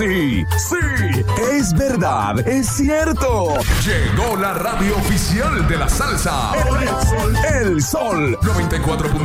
Sí, es verdad, es cierto. Llegó la radio oficial de la salsa. El Sol 94.